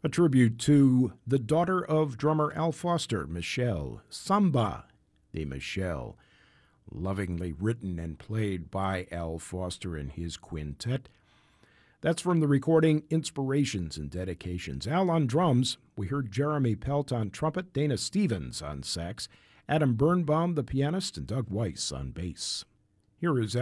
A tribute to the daughter of drummer Al Foster, Michelle. Samba de Michelle, lovingly written and played by Al Foster and his quintet. That's from the recording Inspirations and Dedications. Al on drums. We heard Jeremy Pelt on trumpet, Dana Stevens on sax, Adam Birnbaum, the pianist, and Doug Weiss on bass. Here is